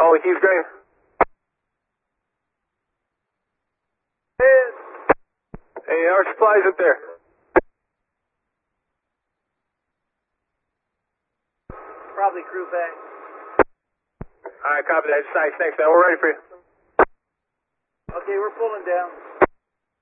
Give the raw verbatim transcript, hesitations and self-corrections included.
Calling Hughes Green. Hey, our supplies up there. Probably crew back. Alright, copy that. Thanks, thanks, man. We're ready for you. Okay, we're pulling down.